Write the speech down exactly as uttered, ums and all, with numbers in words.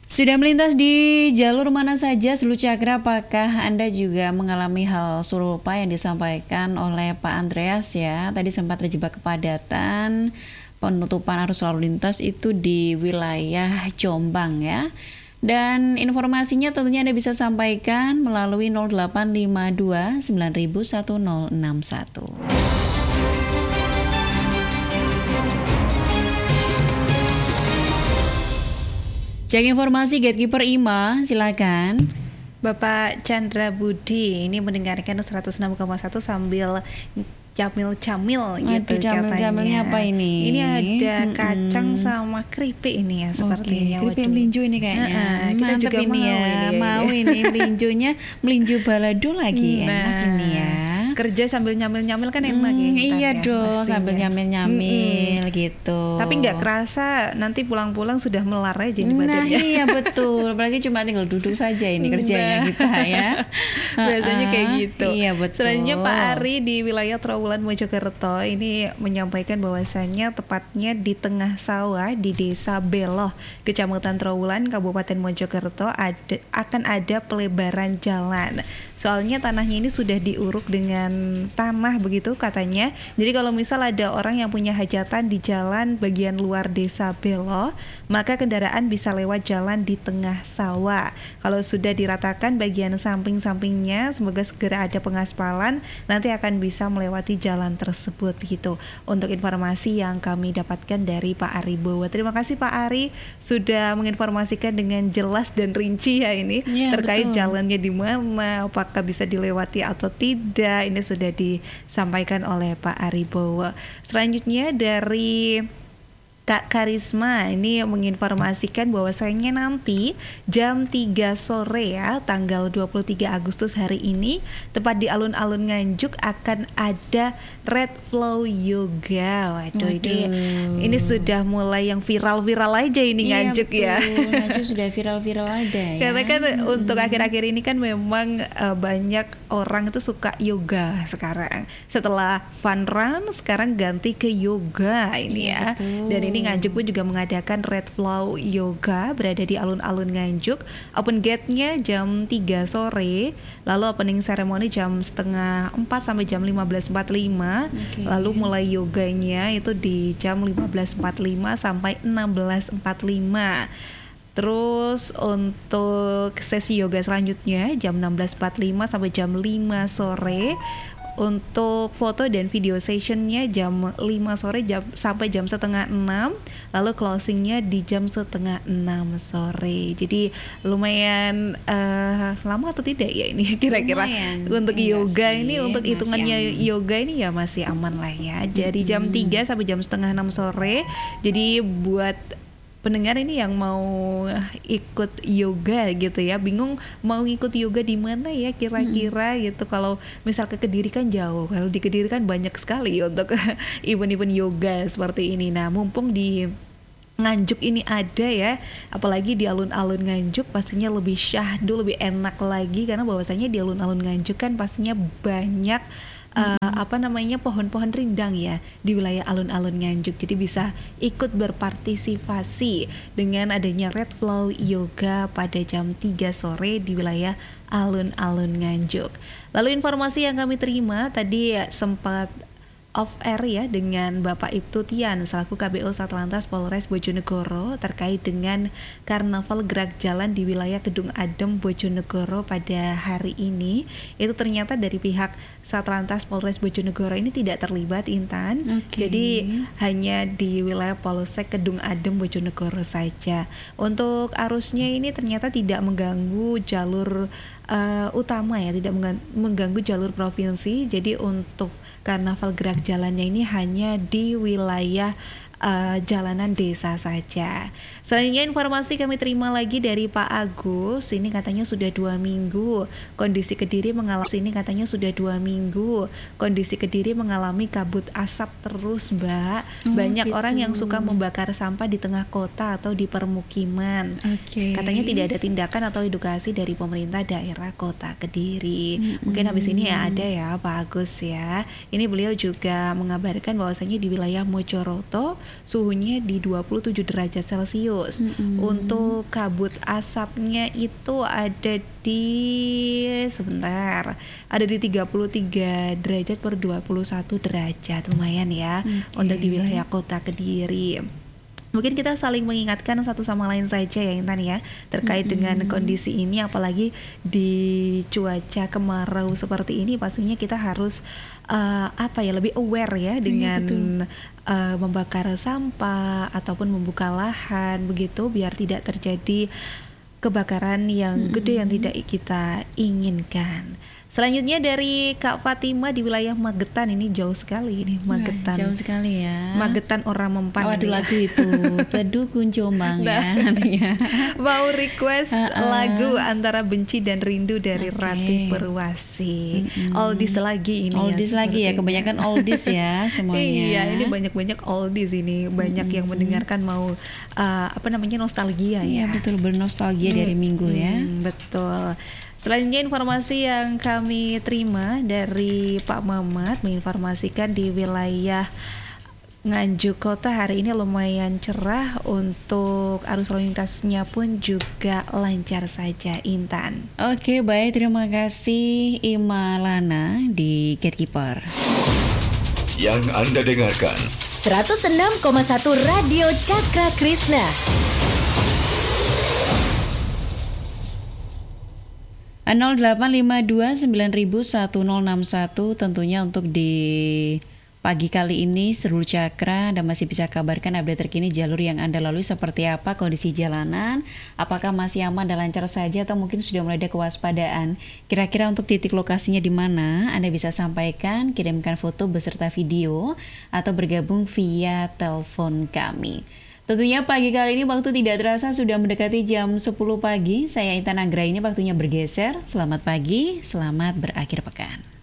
Sudah melintas di jalur mana saja Seluruh Cakra, apakah Anda juga mengalami hal serupa yang disampaikan oleh Pak Andreas ya? Tadi sempat terjebak kepadatan, penutupan arus lalu lintas itu di wilayah Jombang ya. Dan informasinya tentunya Anda bisa sampaikan melalui nol delapan lima dua sembilan satu nol enam satu. Cek informasi Gatekeeper I M A, silakan. Bapak Chandra Budi ini mendengarkan seratus enam koma satu sambil camil-camil gitu camil-camilnya apa ini? Ini ada kacang hmm. sama keripik ini ya sepertinya. Oke, keripik melinju ini kayaknya. Uh-uh, kita Mantap juga ini mau ya, ini. Mau ini melinjunya melinju balado lagi, nah, enak ini ya. Kerja sambil nyamil-nyamil kan enak hmm, ya. Iya ya, dong, pastinya. Sambil nyamil-nyamil hmm. gitu. Tapi nggak kerasa nanti pulang-pulang sudah melar aja di badannya. Nah iya betul, apalagi cuma tinggal duduk saja ini kerjanya nah. kita ya. Biasanya kayak gitu. Iya betul. Selanjutnya Pak Ari di wilayah Trawulan Mojokerto ini menyampaikan bahwasannya tepatnya di tengah sawah di Desa Beloh, Kecamatan Trawulan, Kabupaten Mojokerto ada, akan ada pelebaran jalan. Soalnya tanahnya ini sudah diuruk dengan tanah begitu katanya. Jadi kalau misal ada orang yang punya hajatan di jalan bagian luar Desa Beloh, maka kendaraan bisa lewat jalan di tengah sawah. Kalau sudah diratakan bagian samping-sampingnya, semoga segera ada pengaspalan, nanti akan bisa melewati jalan tersebut begitu. Untuk informasi yang kami dapatkan dari Pak Ari Bowo. Terima kasih Pak Ari sudah menginformasikan dengan jelas dan rinci ya ini ya, terkait betul. Jalannya di mana, apakah bisa dilewati atau tidak. Ini sudah disampaikan oleh Pak Ari Bowo. Selanjutnya dari Kak Karisma ini menginformasikan bahwasanya nanti jam tiga sore ya, tanggal dua puluh tiga Agustus hari ini, tepat di alun-alun Nganjuk akan ada Red Flow Yoga. Waduh, Waduh. ini ini sudah mulai yang viral-viral aja ini iya, Nganjuk betul. ya. Nganjuk sudah viral-viral ada ya. Karena kan hmm. untuk akhir-akhir ini kan memang uh, banyak orang itu suka yoga sekarang. Setelah fun run sekarang ganti ke yoga ini iya, ya. Betul. Dan ini Nganjuk pun juga mengadakan Red Flow Yoga berada di alun-alun Nganjuk. Open gate-nya jam tiga sore, lalu opening ceremony jam setengah empat sampai jam lima belas empat puluh lima. Okay. Lalu mulai yoganya itu di jam lima belas empat puluh lima sampai enam belas empat puluh lima. Terus untuk sesi yoga selanjutnya jam enam belas empat puluh lima sampai jam lima sore. Untuk foto dan video sessionnya jam lima sore jam, sampai jam setengah enam, lalu closingnya di jam setengah enam sore. Jadi lumayan uh, lama atau tidak ya ini kira-kira lumayan. Untuk ya, yoga sih, ini untuk hitungannya aman. Yoga ini ya masih aman lah ya. Jadi hmm. jam tiga sampai jam setengah enam sore. Jadi buat pendengar ini yang mau ikut yoga gitu ya, bingung mau ikut yoga di mana ya kira-kira hmm. gitu. Kalau misal ke Kediri kan jauh, kalau di Kediri kan banyak sekali untuk event-event yoga seperti ini. Nah, mumpung di Nganjuk ini ada ya, apalagi di alun-alun Nganjuk pastinya lebih syahdu, lebih enak lagi karena bahwasanya di alun-alun Nganjuk kan pastinya banyak Uh, hmm. apa namanya pohon-pohon rindang ya di wilayah alun-alun Nganjuk. Jadi bisa ikut berpartisipasi dengan adanya Red Flow Yoga pada jam tiga sore di wilayah alun-alun Nganjuk. Lalu informasi yang kami terima tadi ya, sempat off air ya dengan Bapak Ibtu Tian selaku K B O Satlantas Polres Bojonegoro terkait dengan karnaval gerak jalan di wilayah Kedung Adem Bojonegoro pada hari ini. Itu ternyata dari pihak Satlantas Polres Bojonegoro ini tidak terlibat, Intan. Okay. Jadi hanya di wilayah Polsek Kedung Adem Bojonegoro saja. Untuk arusnya ini ternyata tidak mengganggu jalur uh, utama ya, tidak mengganggu jalur provinsi. Jadi untuk karnaval gerak jalannya ini hanya di wilayah uh, jalanan desa saja. Selanjutnya informasi kami terima lagi dari Pak Agus. Ini katanya sudah dua minggu kondisi Kediri mengalami ini katanya sudah dua minggu kondisi Kediri mengalami kabut asap terus, Mbak. Oh, banyak gitu. Orang yang suka membakar sampah di tengah kota atau di permukiman. Okay. Katanya tidak ada tindakan atau edukasi dari pemerintah daerah Kota Kediri. Mm-hmm. Mungkin habis ini ya ada ya Pak Agus ya. Ini beliau juga mengabarkan bahwasanya di wilayah Mojoroto suhunya di dua puluh tujuh derajat Celcius. Mm-hmm. Untuk kabut asapnya itu ada di sebentar, ada di tiga puluh tiga derajat per dua puluh satu derajat, lumayan ya. Okay. Untuk di wilayah kota Kediri. Mungkin kita saling mengingatkan satu sama lain saja ya Intan ya, terkait mm-hmm. dengan kondisi ini, apalagi di cuaca kemarau seperti ini pastinya kita harus uh, apa ya lebih aware ya dengan uh, membakar sampah ataupun membuka lahan begitu, biar tidak terjadi kebakaran yang mm-hmm. gede yang tidak kita inginkan. Selanjutnya dari Kak Fatima di wilayah Magetan, ini jauh sekali ini Magetan. Wah, jauh sekali ya. Magetan orang mempan. Oh, ada ya. lagu itu. Pedukun Jombang nah, ya nantinya. Mau request uh-uh. lagu Antara Benci dan Rindu dari okay. Rati Perwasi. Mm-hmm. Oldies lagi ini. Oldies ya, lagi ya, kebanyakan oldies ya semuanya. Iya, ini banyak-banyak oldies ini. Banyak mm-hmm. yang mendengarkan mau uh, apa namanya nostalgia ya. Iya, betul, bernostalgia mm-hmm. dari minggu ya. Betul. Selanjutnya informasi yang kami terima dari Pak Mamat menginformasikan di wilayah Nganjuk Kota hari ini lumayan cerah, untuk arus lalu lintasnya pun juga lancar saja Intan. Oke, baik, terima kasih Ima Lana di Gatekeeper. Yang Anda dengarkan seratus enam koma satu Radio Cakra Krishna. nol delapan lima dua sembilan satu nol enam satu tentunya untuk di pagi kali ini seluruh Cakra Anda masih bisa kabarkan update terkini jalur yang Anda lalui seperti apa, kondisi jalanan, apakah masih aman dan lancar saja atau mungkin sudah mulai ada kewaspadaan. Kira-kira untuk titik lokasinya di mana Anda bisa sampaikan, kirimkan foto beserta video atau bergabung via telepon kami. Tentunya pagi kali ini waktu tidak terasa sudah mendekati jam sepuluh pagi. Saya Intan Anggra, ini waktunya bergeser. Selamat pagi, selamat berakhir pekan.